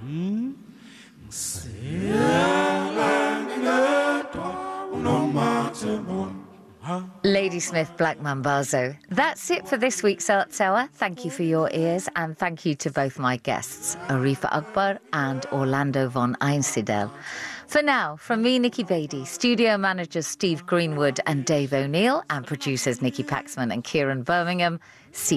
Ladysmith Black Mambazo. That's it for this week's Arts Hour. Thank you for your ears, and thank you to both my guests, Arifa Akbar and Orlando von Einsiedel. For now, from me, Nikki Beattie, studio managers Steve Greenwood and Dave O'Neill, and producers Nikki Paxman and Kieran Birmingham,